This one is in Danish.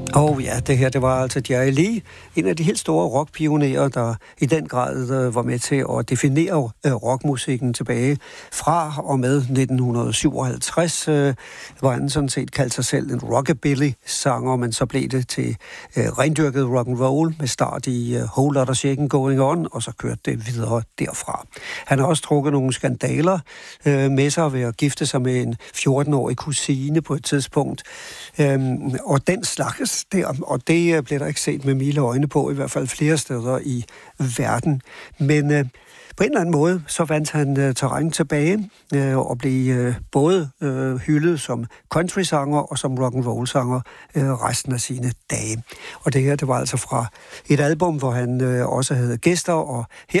Ja, det her, det var altså Jerry Lee, en af de helt store rockpionerer, der i den grad var med til at definere rockmusikken tilbage fra og med 1957, hvor han sådan set kaldte sig selv en rockabilly-sanger, men så blev det til rendyrket rock'n'roll med start i Whole Lotta Shakin' Going On, og så kørte det videre derfra. Han har også trukket nogle skandaler med sig ved at gifte sig med en 14-årig kusine på et tidspunkt, og den slags der, og det blev der ikke set med milde øjne på, i hvert fald flere steder i verden. Men på en eller anden måde, så vandt han terræn tilbage og blev både hyldet som country-sanger og som rock'n'roll-sanger resten af sine dage. Og det her, det var altså fra et album, hvor han også havde gæster, og her